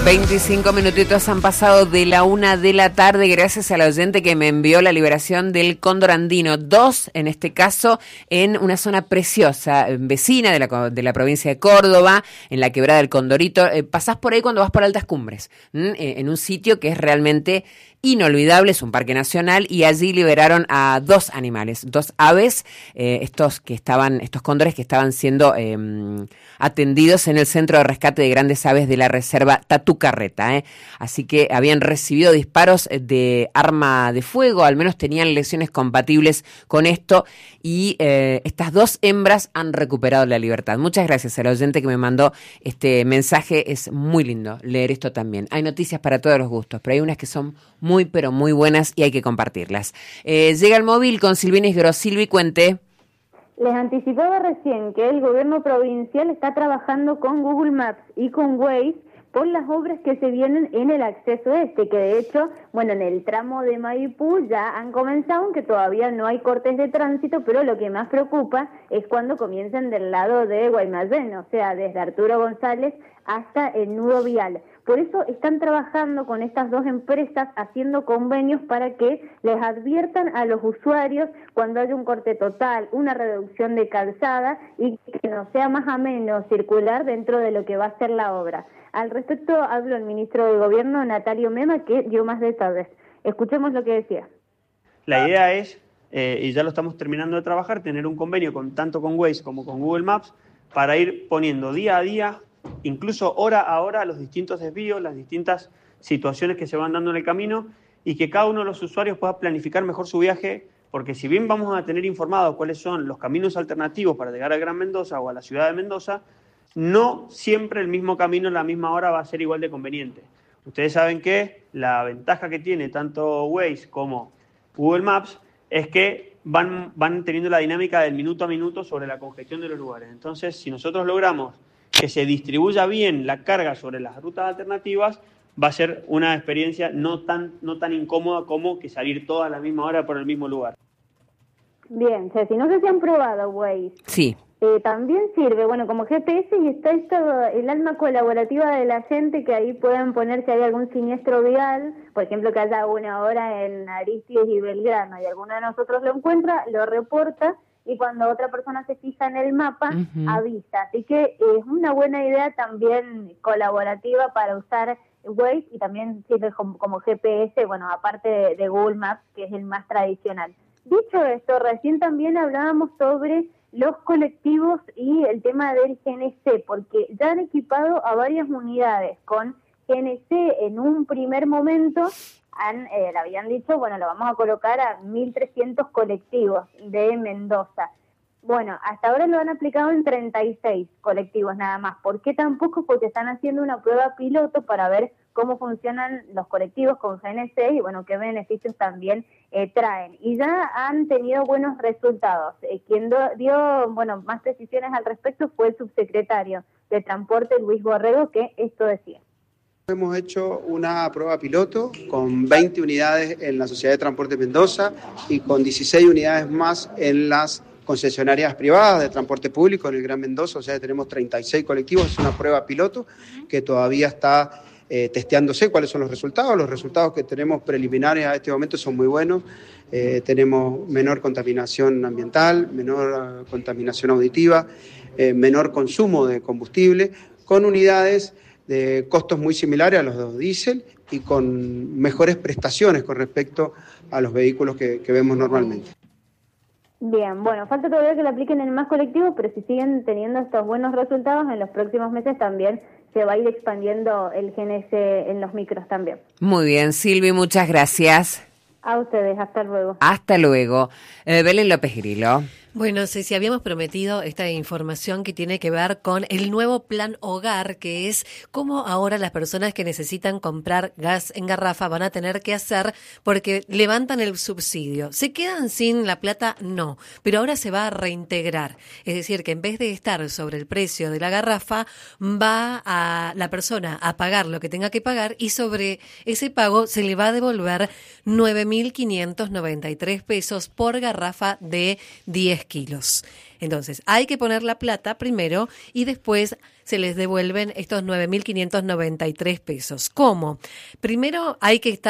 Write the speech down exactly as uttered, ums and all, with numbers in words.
veinticinco minutitos han pasado de la una de la tarde, gracias al oyente que me envió la liberación del cóndor andino. Dos, en este caso, en una zona preciosa, vecina de la, de la provincia de Córdoba, en la quebrada del Condorito. Eh, pasás por ahí cuando vas por Altas Cumbres, ¿m? Eh, en un sitio que es realmente inolvidable, es un parque nacional, y allí liberaron a dos animales, dos aves, eh, estos que estaban, estos cóndores que estaban siendo eh, atendidos en el Centro de Rescate de Grandes Aves de la Reserva Tatucarreta, eh. Así que habían recibido disparos de arma de fuego, al menos tenían lesiones compatibles con esto, y eh, estas dos hembras han recuperado la libertad. Muchas gracias al oyente que me mandó este mensaje, es muy lindo leer esto también. Hay noticias para todos los gustos, pero hay unas que son muy, pero muy buenas y hay que compartirlas. Eh, llega el móvil con Silvina Isgro. Silvi, cuente. Les anticipaba recién que el gobierno provincial está trabajando con Google Maps y con Waze por las obras que se vienen en el acceso este, que de hecho, bueno, en el tramo de Maipú ya han comenzado, aunque todavía no hay cortes de tránsito, pero lo que más preocupa es cuando comiencen del lado de Guaymallén, o sea, desde Arturo González hasta el nudo vial. Por eso están trabajando con estas dos empresas haciendo convenios para que les adviertan a los usuarios cuando haya un corte total, una reducción de calzada y que no sea más ameno circular dentro de lo que va a ser la obra. Al respecto habló el ministro de Gobierno, Natalio Mema, que dio más detalles. Escuchemos lo que decía. La idea es, eh, y ya lo estamos terminando de trabajar, tener un convenio con, tanto con Waze como con Google Maps para ir poniendo día a día, incluso hora a hora, los distintos desvíos, las distintas situaciones que se van dando en el camino y que cada uno de los usuarios pueda planificar mejor su viaje, porque si bien vamos a tener informados cuáles son los caminos alternativos para llegar al Gran Mendoza o a la ciudad de Mendoza, no siempre el mismo camino en la misma hora va a ser igual de conveniente. Ustedes saben que la ventaja que tiene tanto Waze como Google Maps es que van, van teniendo la dinámica del minuto a minuto sobre la congestión de los lugares. Entonces, si nosotros logramos que se distribuya bien la carga sobre las rutas alternativas, va a ser una experiencia no tan, no tan incómoda como que salir todas a la misma hora por el mismo lugar. Bien, Ceci, no sé si han probado Waze. Sí. Eh, también sirve, bueno, como G P S, y está esto, el alma colaborativa de la gente, que ahí pueden poner si hay algún siniestro vial, por ejemplo, que haya una hora en Aristides y Belgrano, y alguno de nosotros lo encuentra, lo reporta, y cuando otra persona se fija en el mapa, uh-huh. avisa. Así que es una buena idea también colaborativa para usar Waze, y también sirve como, como G P S, bueno, aparte de, de Google Maps, que es el más tradicional. Dicho esto, recién también hablábamos sobre los colectivos y el tema del G N C, porque ya han equipado a varias unidades con G N C en un primer momento. Han, eh, le habían dicho, bueno, lo vamos a colocar a mil trescientos colectivos de Mendoza. Bueno, hasta ahora lo han aplicado en treinta y seis colectivos nada más. ¿Por qué tan poco? Porque están haciendo una prueba piloto para ver cómo funcionan los colectivos con G N C y, bueno, qué beneficios también eh, traen. Y ya han tenido buenos resultados. Eh, quien do, dio, bueno, más precisiones al respecto fue el subsecretario de Transporte, Luis Borrego, que esto decía. Hemos hecho una prueba piloto con veinte unidades en la Sociedad de Transporte Mendoza y con dieciséis unidades más en las concesionarias privadas de transporte público en el Gran Mendoza. O sea, tenemos treinta y seis colectivos. Es una prueba piloto que todavía está eh, testeándose cuáles son los resultados. Los resultados que tenemos preliminares a este momento son muy buenos. Eh, tenemos menor contaminación ambiental, menor uh, contaminación auditiva, eh, menor consumo de combustible, con unidades de costos muy similares a los de diésel y con mejores prestaciones con respecto a los vehículos que, que vemos normalmente. Bien, bueno, falta todavía que lo apliquen en más colectivos, pero si siguen teniendo estos buenos resultados, en los próximos meses también se va a ir expandiendo el G N C en los micros también. Muy bien, Silvi, muchas gracias. A ustedes, hasta luego. Hasta luego. Eh, Belén López Grillo. Bueno, sí, sí, habíamos prometido esta información que tiene que ver con el nuevo plan hogar, que es cómo ahora las personas que necesitan comprar gas en garrafa van a tener que hacer porque levantan el subsidio. ¿Se quedan sin la plata? No, pero ahora se va a reintegrar. Es decir, que en vez de estar sobre el precio de la garrafa, va a la persona a pagar lo que tenga que pagar y sobre ese pago se le va a devolver nueve mil quinientos noventa y tres pesos por garrafa de diez kilos. Entonces, hay que poner la plata primero y después se les devuelven estos nueve mil quinientos noventa y tres pesos. ¿Cómo? Primero hay que estar